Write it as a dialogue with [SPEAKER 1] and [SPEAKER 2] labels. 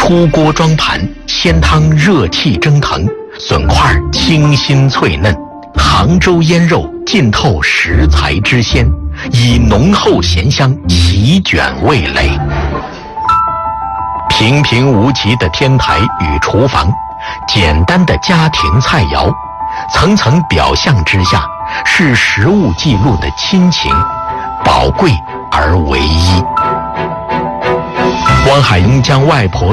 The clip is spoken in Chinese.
[SPEAKER 1] 出锅装盘，鲜汤热气蒸腾，笋块清新脆嫩，杭州腌肉浸透食材之鲜，以浓厚咸香席卷味蕾。平平无奇的天台与厨房，简单的家庭菜肴，层层表象之下，是食物记录的亲情，宝贵而唯一。汪海英将外婆